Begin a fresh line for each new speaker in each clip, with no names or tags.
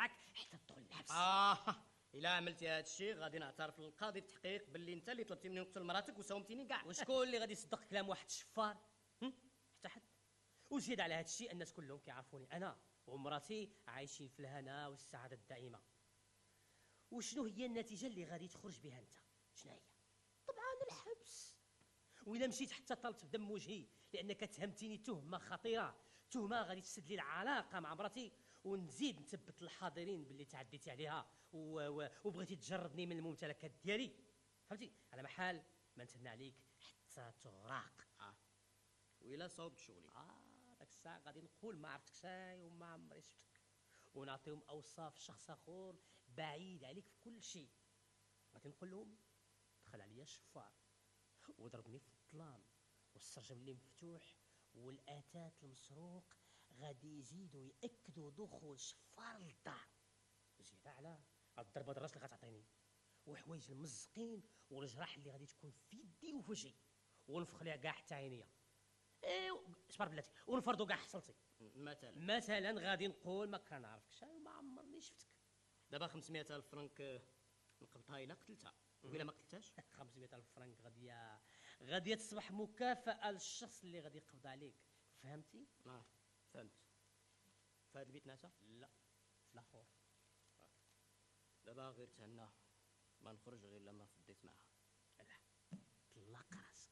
معاك حتى تدخل الحبس.
الا عملتي هذا الشيء غادي نعترف للقاضي بالتحقيق باللي انت اللي طلبتي مني نقتل مراتك وساومتيني كاع.
وشكون اللي غادي يصدق كلام واحد الشفار؟ حتى حد. وزيد على هذا الشيء الناس كلهم كيعرفوني انا ومراتي عايشين في الهنا والسعاده الدائمه. وشنو هي النتيجه اللي غادي تخرج بها انت؟ شنو هي؟ طبعا الحبس. واذا مشيت حتى طلبت بدم وجهي لانك تهمتيني تهمه خطيره، تهمه غادي تسد لي العلاقه مع مراتي، ونزيد نثبت للحاضرين باللي تعديتي عليها وبغيتي تجردني من الممتلكات ديالي، فهمتي؟ على محال ما نتهنى عليك حتى تغرق.
وإلا صوبت شغلي
داك الساعه غادي نقول ما عرفتكش وما عمري شفتك، ونعطيهم اوصاف شخص اخر بعيد عليك في كل شيء. غادي نقول لهم دخل عليا الشفار وضربني في الظلام والسرجم اللي مفتوح والاثاث المسروق، غادي يزيدوا ياكدوا دخول شفار للدار. زياده على الضربه الراس اللي غتعطيني وحوايج المزقين والجراح اللي غادي تكون في يدي وفي وجهي، ونفخ ليها كاع حتى عينيا. اصبر بلاتي، ونفرضوا كاع حصلتي. مثلا غادي نقول ما كنعرفكش وما عمرني شفتك.
دابا 500,000 فرنك نقبضها الا قتلتها، وإلا ما قتلتهاش
500,000 فرنك غادي تصبح مكافأة للشخص اللي غادي يقبض عليك، فهمتي؟
فهمت. في هذا البيت نعسى؟
لا، في الاخر.
دابا غير تهنى، ما نخرج غير لما فديت معها.
لا، طلق راسك.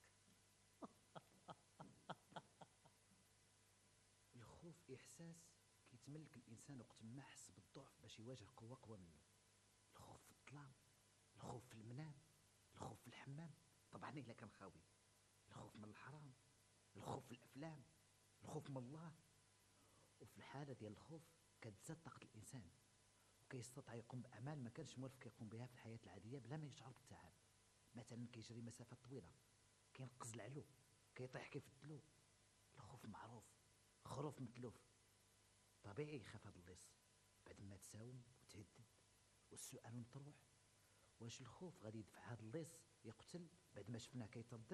الخوف احساس كيتملك الانسان وقت ما حس بالضعف باش يواجه قوه اقوى منه. الخوف في الظلام، الخوف في المنام، الخوف في الحمام، طبعا الا كان خاوي، الخوف من الحرام، الخوف في الافلام، الخوف من الله. وفي الحاله ديال الخوف كتزاد طاقه الانسان وكيستطيع يقوم باعمال ما كانش موالف يقوم بها في الحياه العاديه بلا ما يشعر بالتعب. مثلا كيجري مسافات طويله، كينقز العلو، كيطيح كيف الدلو. الخوف معروف، خروف متلوف. طبيعي يخاف هذا اللص بعد ما تساوم وتهدد. والسؤال مطروح، واش الخوف غادي يدفع هذا اللص يقتل بعد ما شفناه كيتردد؟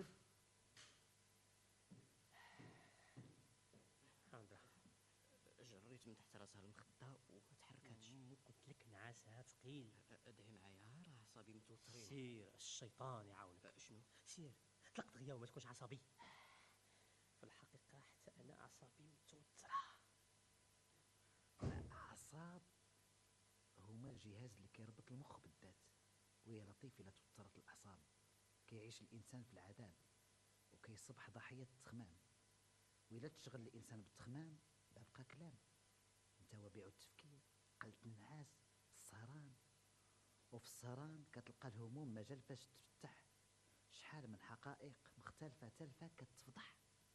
جريت من تحت راسها المخده وما تحركاتش.
قلت لك نعاسها ثقيل.
ادعي معايا، راه اعصابي متوترين.
سير الشيطان يعاونك.
شنو؟
سير طلق دغيا وما تكونش عصبي. في الحقيقه حتى انا اعصابي متوتره.
الاعصاب هما الجهاز اللي كيربط المخ بالذات، ويا لطيف الا توترت الاعصاب كيعيش الانسان في العذاب وكيصبح ضحيه التخمام. وإلا تشغل الانسان بالتخمام بقى كلام، انت وبيع التفكير، قلة النعاس، السهران. وفي السهران كتلقى الهموم مجال باش تفتح. شحال من حقائق مختلفه تلفه كتفضح.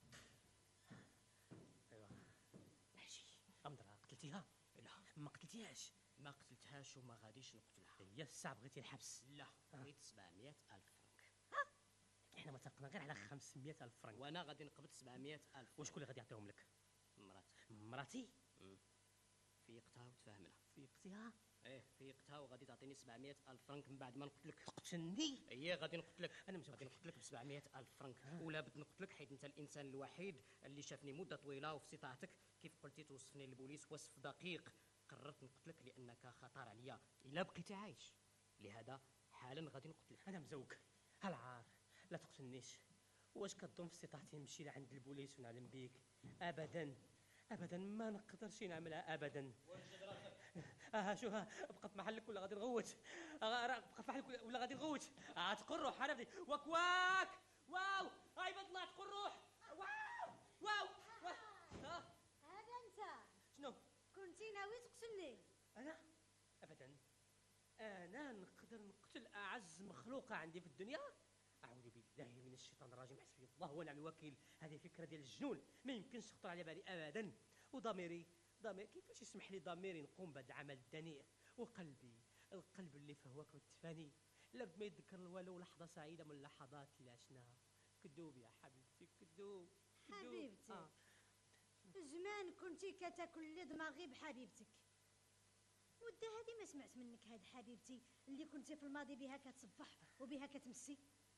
ايوا ماشي امضرا قتلتيها؟
لا
ما قتلتيهاش.
ما قتلتهاش وما غاديش نقتلها.
هي الساعه بغيتي الحبس؟
لا بغيت 700,000 فرنك.
احنا متفقنا غير على 500,000 فرنك،
وانا غادي نقبض 700,000.
وشكون اللي غادي يعطيهم لك؟ مراتي.
فيقتها وتفاهمنا.
فيقتيها؟
ايه فيقتها وغادي تعطيني 700,000 فرنك من بعد ما نقتلك.
تقتلني؟
ايه غادي نقتلك.
انا
غادي نقتلك ب 700,000 فرنك. ولا بد نقتلك حيت انت الانسان الوحيد اللي شافني مده طويله وفي استطاعتك كيف قلتي توصفني للبوليس وصف دقيق. قررت نقتلك لانك خطر عليا الا بقيتي عايش، لهذا حالا غادي نقتلك.
انا مزوق هالعار، لا تقتلنيش. واش كتظن في استطاعتي نمشي لعند البوليس ونعلم بيك؟ ابدا ابدا ما نقدرش نعملها ابدا. شو بقى في محلك ولا غادي نغوت؟ بقى في محلك ولا غادي نغوت؟ تقول روح حرفدي واك واو هاي بطلع تقول روح. واو
هذا انت
شنو
كنتي ناوي تقتلني؟
انا ابدا، انا نقدر نقتل اعز مخلوقه عندي في الدنيا. اعوذ بالله من الشيطان الرجيم، حسبي الله ونعم الوكيل. هذه فكره ديال الجنون ما يمكنش تخطر على بالي ابدا. وضميري كيفاش يسمح لي ضميري نقوم بهذا العمل الدنيء؟ وقلبي القلب اللي فهوك والتفاني لابد ما يتذكر ولو لحظه سعيده من اللحظات اللي عشناها. كذوب يا حبيبتي، كذوب
حبيبتي. زمان كنتي كتاكل لي دماغي بحبيبتك. مده هذه ما سمعت منك هاد حبيبتي اللي كنتي في الماضي بها كتصبح وبها كتمسي.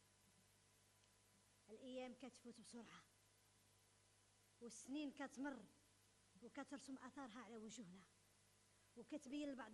الايام كتفوت بسرعه والسنين كتمر وكترسم اثارها على وجوهنا وكتبين لبعض